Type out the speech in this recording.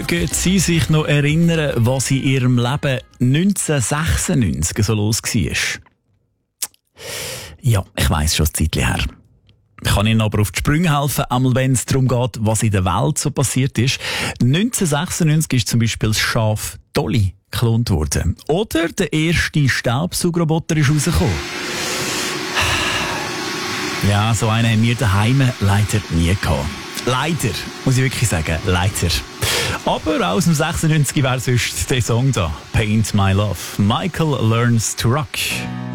Können Sie sich noch erinnern, was in Ihrem Leben 1996 so los war? Ja, ich weiss schon ein Zeitchen her. Ich kann Ihnen aber auf die Sprünge helfen, einmal wenn es darum geht, was in der Welt so passiert ist. 1996 ist zum Beispiel das Schaf Dolly geklont worden. Oder der erste Staubsaugerroboter ist rausgekommen. Ja, so einen haben wir daheim leider nie gehabt. Leider, muss ich wirklich sagen, leider. Aber aus dem 96 wäre sonst der Song da. Paint My Love. Michael Learns to Rock.